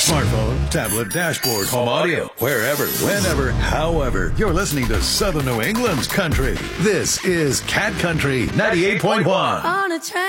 Smartphone, tablet, dashboard, home audio, wherever, whenever, however, you're listening to Southern New England's country. This is Cat Country 98.1. On a train.